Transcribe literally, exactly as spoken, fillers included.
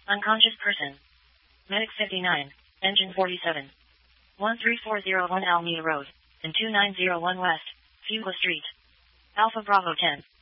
Unconscious person. Medic fifty-nine. Engine forty-seven. one three four zero one Alameda Road. And two nine zero one West. Fugla Street. Alpha Bravo ten.